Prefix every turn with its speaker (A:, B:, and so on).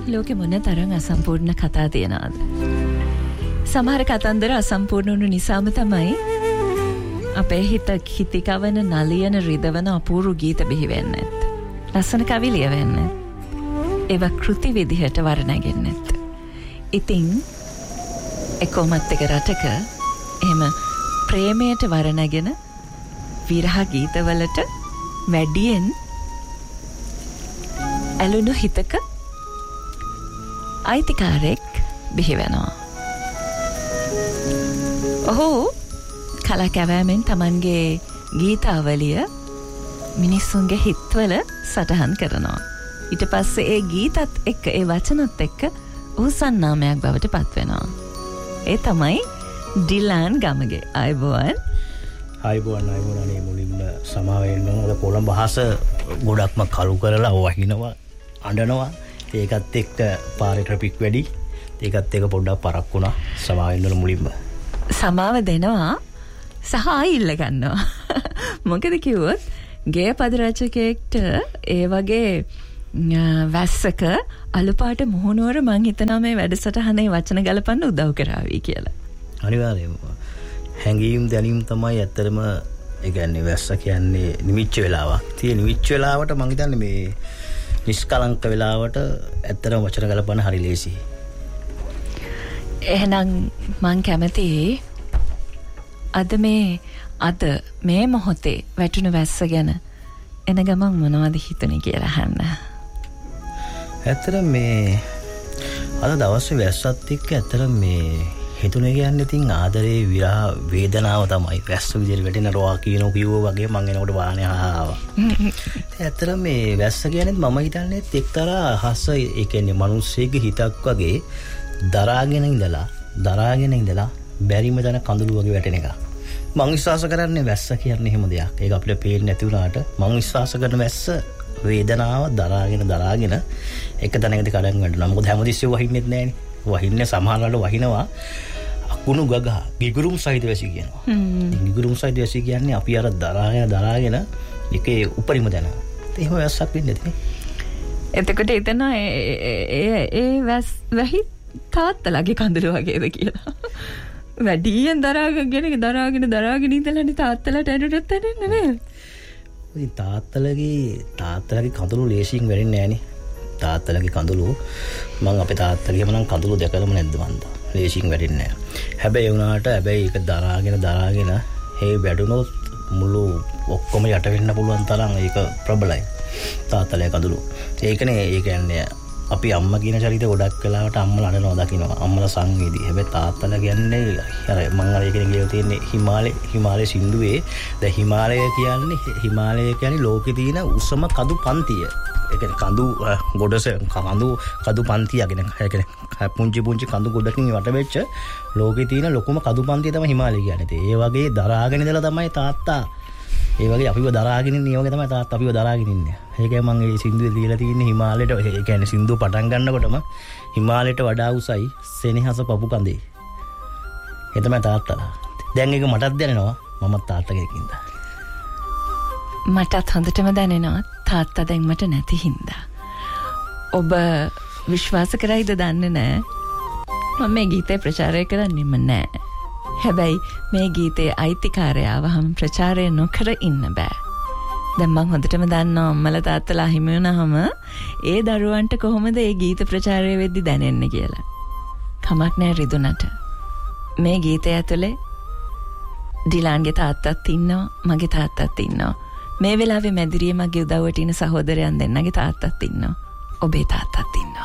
A: ලෝකෙ මොන තරම් අසම්පූර්ණ කතා තියෙනවද? සමහර කතන්දර අසම්පූර්ණ වුණු නිසාම තමයි අපේ හිතිකවන නලියන රිදවන අපූර්ව ගීත බිහි වෙන්නේ. ලස්සන කවි ලියවෙන්නේ. ඒවා කෘති විදිහට වර්ණගෙන්නේ. ඉතින් එකොමත් එක රටක එහෙම ප්‍රේමයට වර්ණගෙන විරහ ගීතවලට වැඩියෙන් ඇලුණු හිතක අයිතිකාරෙක් බිහි වෙනවා. ඔහු කලාකැවෑමෙන් තමන්ගේ ගීතාවලිය මිනිස්සුන්ගේ හිත්වල සටහන් කරනවා. ඊට පස්සේ ඒ ගීතත් එක්ක ඒ වචනත් එක්ක ඔහු සන්නාමයක් බවට පත් වෙනවා. ඒ තමයි ඩිලාන් ගමගේ. අයබෝවන්
B: අනේ මුලින්ම සමාව වෙන්න ඕන. කොළඹ බහස ගොඩක්ම කළු කරලා වහිනවා අඬනවා. ඒකත් එක්ක පාරේ ට්‍රැෆික් වැඩි. ඒකත් එක්ක පොඩ්ඩක් පරක් වුණා. සමාව වෙන්න ඕන මුලින්ම.
A: සමාව දෙනවා සහ ඉල්ල ගන්නවා. මොකද කිව්වොත් ගේ පද රචකයෙක්ට ඒ වගේ වැස්සක අලුපාට මුහුණුවර මං හිතනවා මේ වැඩසටහනේ වචන ගලපන්න උදව් කරાવી කියලා.
B: අනිවාර්යයෙන්ම හැංගීම් දැනීම් තමයි ඇත්තටම ඒ කියන්නේ වැස්ස කියන්නේ නිමිච්ච වෙලාවක්. තියෙන නිමිච්ච වෙලාවට මං හිතන්නේ මේ නිෂ්කලංක වෙලාවට ඇත්තටම වචන ගලපන්න හරි ලේසියි.
A: එහෙනම් මං කැමතියි අද මේ මොහොතේ වැටුණු වැස්ස ගැන එන ගමන් මොනවද හිතුනේ කියලා අහන්න.
B: ඇත්තටම මේ අද දවසේ වැස්සත් එක්ක ඇත්තටම මේ හිතුනේ කියන්නේ ඉතින් ආදරේ විරහ වේදනාව තමයි. වැස්ස විදිහට වැටෙන රෝවා කිව්වෝ වගේ මං එනකොට වාහනේ ආවා. ඇත්තටම මේ වැස්ස කියන්නේ මම හිතන්නේ එක්තරා හස ඒ කියන්නේ මිනිස්සෙගේ හිතක් වගේ දරාගෙන ඉඳලා බැරිම දන කඳුළු වගේ වැටෙන එක. මං විශ්වාස කරන්නේ වැස්ස කියන්නේ එහෙම දෙයක්. ඒක අපිට පේන්නේ නැති වුණාට මං විශ්වාස කරන වැස්ස වේදනාව දරාගෙන එක තැනකදී කඩන් වැටෙනවා. මොකද හැමතිස්සෙම වහින්නෙත් නැහැනේ. වහින්නේ සමහරවල් වහිනවා අකුණු ගගහ ගිගුරුම් සහිත වැසි කියනවා. ගිගුරුම් සහිත වැසි කියන්නේ අපි අර දරාගෙන ඒකේ උපරිම දැන. එහෙම වැස්සක් වෙන්නේ නැති නේ.
A: එතකොට එතන ඒ වැහි තාත්තලාගේ කඳුළු වගේද කියලා. වැඩියෙන් දරාගෙන ඉඳලානේ තාත්තලාට ඇඬටත් ඇඬෙන්නේ නේද?
B: ඔය තාත්තලාගේ කඳුළු ලේසියෙන් වෙන්නේ නැහනේ. තාත්තලාගේ කඳුළු මම අපේ තාත්තලාගේම නම් කඳුළු දැකලම නැද්ද මන්ද. ලේසියෙන් වෙන්නේ නැහැ. හැබැයි ඒක දරාගෙන හේ වැඩුණොත් මුළු ඔක්කොම යට වෙන්න පුළුවන් තරම් ඒක ප්‍රබලයි. තාත්තලාගේ කඳුළු. ඒකනේ ඒ කියන්නේ අපි අම්මා කියන චරිතය ගොඩක් වෙලාවට අම්මලා අඬනවා දකින්නවා. අම්මලා සංවේදී. හැබැයි තාත්තලා කියන්නේ අර මම අර ඒකනේ කියලා තියෙන්නේ හිමාලය සින්දුවේ. දැන් හිමාලය කියන්නේ ලෝකේ තියෙන උසම කඳු පන්තිය. ඒ කියන්නේ කඳු පන්තිය කියන්නේ පුංචි කඳු ගොඩකින් වට වෙච්ච ලෝකේ තියෙන ලොකුම කඳු පන්තිය තමයි හිමාලය කියන්නේ. ඒ වගේ දරාගෙන ඉඳලා තමයි තාත්තා ඒ වගේ අපිව දරාගෙන ඉන්නේ. ඒ වගේ තමයි තාත්තා අපිව දරාගෙන ඉන්නේ. ඒකයි මම මේ සින්දුවේ දීලා තියෙන්නේ හිමාලයට. ඒ කියන්නේ සින්දුව පටන් ගන්නකොටම හිමාලයට වඩා උසයි සෙනෙහස පපු කඳේ. ඒ තමයි තාත්තලා. දැන් ඒක මටත් දැනෙනවා. මමත් තාත්තා කෙනෙක්ින්ද.
A: මටත් හොඳටම දැනෙනවා තාත්තා දැන් මට නැති හින්දා. ඔබ විශ්වාස කරයිද දන්නේ නැහැ. මම මේ ගීතේ ප්‍රචාරය කරන්නෙම නැහැ. හැබැයි මේ ගීතේ අයිතිකාරයාව හැම ප්‍රචාරය නොකර ඉන්න බෑ. දැන් මම හොඳටම දන්නවා අම්මලා තාත්තලා හිමි වුණාම ඒ දරුවන්ට කොහොමද ඒ ගීත ප්‍රචාරය වෙද්දි දැනෙන්නේ කියලා. කමක් නැහැ රිදුනට. මේ ගීතය ඇතුලේ ඩිලාන්ගේ තාත්තත් ඉන්නවා, මගේ තාත්තත් ඉන්නවා. මේ වෙලාවේ මැදිරියේ මගේ උදව්වට ඉන්න සහෝදරයන් දෙන්නගේ තාත්තත් ඉන්නවා. ඔබේ තාත්තත් ඉන්නවා.